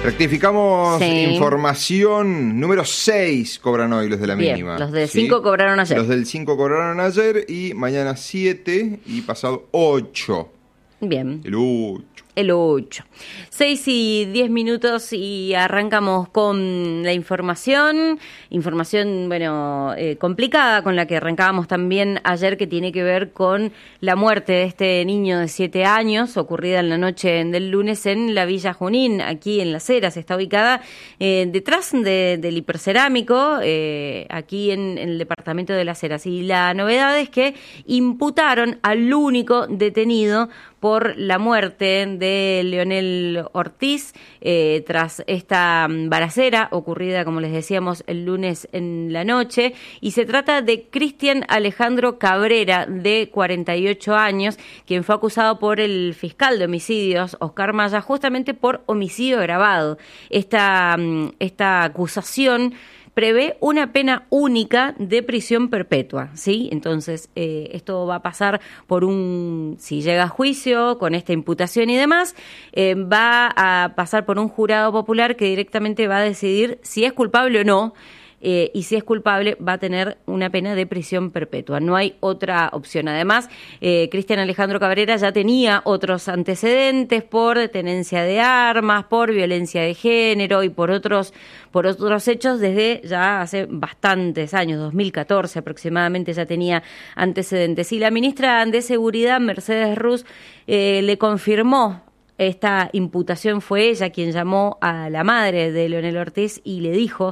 Rectificamos información. Número 6 cobran hoy los de la mínima. Los del 5 cobraron ayer. Los del 5 cobraron ayer y mañana 7 y pasado 8. Bien. El 8. 6 y 10 minutos y arrancamos con la información, bueno, complicada, con la que arrancábamos también ayer, que tiene que ver con la muerte de este niño de 7 años, ocurrida en la noche del lunes en la Villa Junín, aquí en Las Heras. Está ubicada detrás del hipercerámico, aquí en el departamento de Las Heras. Y la novedad es que imputaron al único detenido por la muerte de Leonel Ortiz tras esta balacera ocurrida, como les decíamos, el lunes en la noche, y se trata de Cristian Alejandro Cabrera, de 48 años, quien fue acusado por el fiscal de homicidios, Oscar Maya, justamente por homicidio agravado. Esta acusación prevé una pena única de prisión perpetua, ¿sí? Entonces, esto va a pasar si llega a juicio con esta imputación y demás, va a pasar por un jurado popular que directamente va a decidir si es culpable o no. Y si es culpable va a tener una pena de prisión perpetua. No hay otra opción. Además, Cristian Alejandro Cabrera ya tenía otros antecedentes por tenencia de armas, por violencia de género y por otros hechos desde ya hace bastantes años, 2014 aproximadamente ya tenía antecedentes. Y la ministra de Seguridad, Mercedes Ruz, le confirmó esta imputación. Fue ella quien llamó a la madre de Leonel Ortiz y le dijo,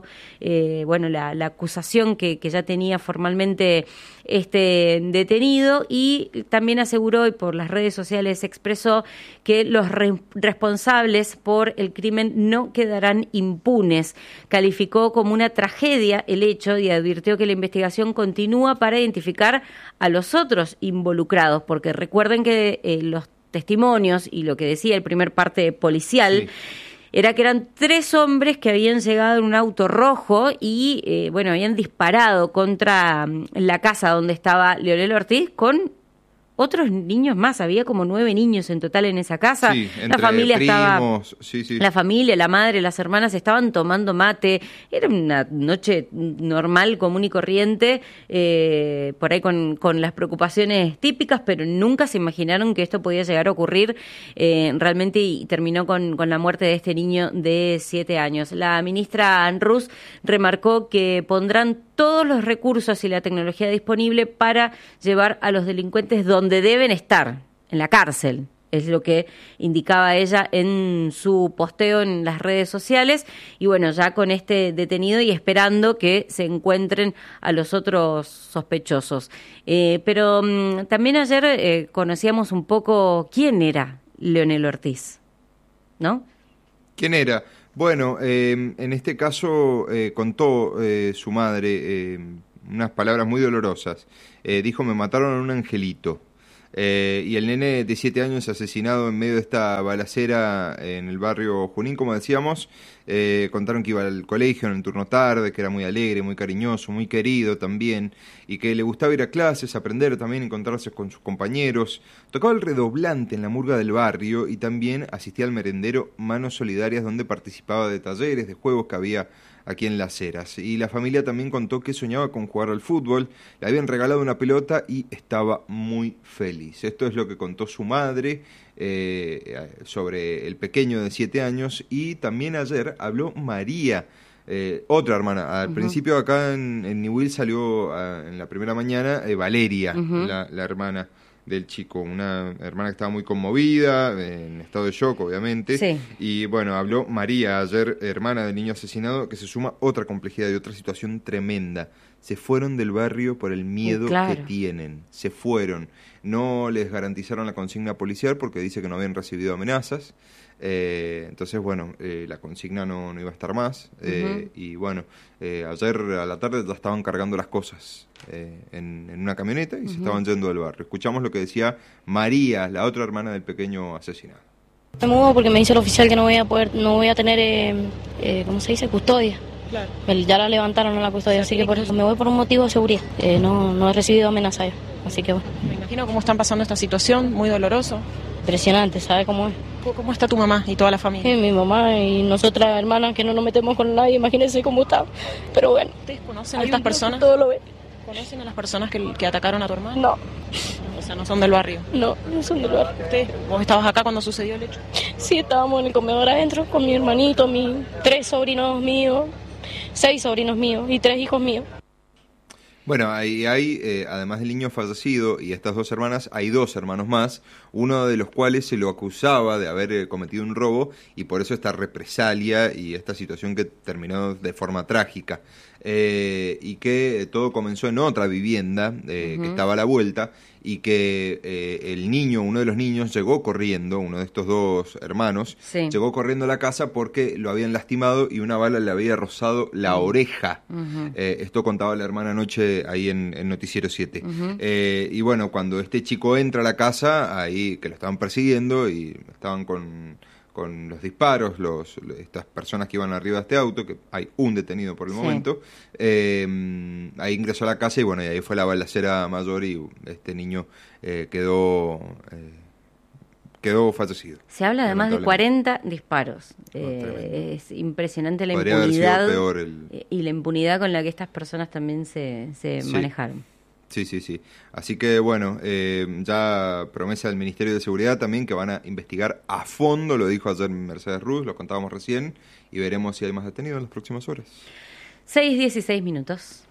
la acusación que ya tenía formalmente este detenido, y también aseguró, y por las redes sociales expresó, que los responsables por el crimen no quedarán impunes. Calificó como una tragedia el hecho y advirtió que la investigación continúa para identificar a los otros involucrados, porque recuerden que los testimonios y lo que decía el primer parte policial era que eran 3 hombres que habían llegado en un auto rojo y habían disparado contra la casa donde estaba Leonel Ortiz con otros niños más. Había como 9 niños en total en esa casa. Sí, la familia primos, La familia, la madre, las hermanas estaban tomando mate. Era una noche normal, común y corriente, por ahí con las preocupaciones típicas, pero nunca se imaginaron que esto podía llegar a ocurrir realmente, y terminó con la muerte de este niño de 7 años. La ministra Ruz remarcó que pondrán todos los recursos y la tecnología disponible para llevar a los delincuentes donde deben estar, en la cárcel. Es lo que indicaba ella en su posteo en las redes sociales. Y bueno, ya con este detenido y esperando que se encuentren a los otros sospechosos. Pero también ayer conocíamos un poco quién era Leonel Ortiz, ¿no? ¿Quién era? Bueno, en este caso contó su madre unas palabras muy dolorosas. Dijo: me mataron a un angelito. Y el nene de 7 años asesinado en medio de esta balacera en el barrio Junín, como decíamos. Contaron que iba al colegio en el turno tarde, que era muy alegre, muy cariñoso, muy querido también, y que le gustaba ir a clases, aprender también, encontrarse con sus compañeros. Tocaba el redoblante en la murga del barrio y también asistía al merendero Manos Solidarias, donde participaba de talleres, de juegos que había aquí en Las Heras. Y la familia también contó que soñaba con jugar al fútbol, le habían regalado una pelota y estaba muy feliz. Esto es lo que contó su madre sobre el pequeño de 7 años. Y también ayer habló María, otra hermana. Al principio acá en Niwil salió en la primera mañana Valeria, la hermana del chico, una hermana que estaba muy conmovida, en estado de shock, obviamente. Sí. Y bueno, habló María ayer, hermana del niño asesinado, que se suma otra complejidad y otra situación tremenda. Se fueron del barrio por el miedo que tienen. Se fueron. No les garantizaron la consigna policial porque dice que no habían recibido amenazas. Entonces, bueno, la consigna no iba a estar más. Y bueno, ayer a la tarde ya estaban cargando las cosas en una camioneta y se estaban yendo del barrio. Escuchamos lo que decía María, la otra hermana del pequeño asesinado. Me mudo porque me dice el oficial que no voy a tener, ¿cómo se dice? Custodia. Claro. Ya la levantaron a la custodia, así que por eso me voy por un motivo de seguridad. No he recibido amenaza yo, así que bueno. Me imagino cómo están pasando esta situación, muy doloroso. impresionante, ¿sabe cómo es? ¿Cómo está tu mamá y toda la familia? Mi mamá y nosotras hermanas que no nos metemos con nadie, imagínense cómo está. Pero bueno. ¿Ustedes conocen a estas personas? Todo lo ve. ¿Conocen a las personas que atacaron a tu hermana? No. O sea, no son del barrio. No son del barrio. ¿Vos estabas acá cuando sucedió el hecho? Sí, estábamos en el comedor adentro con mi hermanito, mis 3 sobrinos míos, 6 sobrinos míos y 3 hijos míos. Bueno, ahí hay, además del niño fallecido y estas 2 hermanas, hay 2 hermanos más, uno de los cuales se lo acusaba de haber cometido un robo y por eso esta represalia y esta situación que terminó de forma trágica. Y que todo comenzó en otra vivienda que estaba a la vuelta y que el niño, uno de los niños, llegó corriendo, uno de estos 2 hermanos, llegó corriendo a la casa porque lo habían lastimado y una bala le había rozado la oreja. Esto contaba la hermana anoche ahí en Noticiero 7. Y bueno, cuando este chico entra a la casa, ahí que lo estaban persiguiendo y estaban con los disparos, estas personas que iban arriba de este auto, que hay un detenido por el momento, ahí ingresó a la casa y bueno, y ahí fue la balacera mayor y este niño quedó fallecido. Se habla de más de 40 disparos. Es impresionante la impunidad y la impunidad con la que estas personas también se manejaron. Sí. Así que, bueno, ya promesa del Ministerio de Seguridad también que van a investigar a fondo, lo dijo ayer Mercedes Ruz, lo contábamos recién, y veremos si hay más detenidos en las próximas horas. 6:16.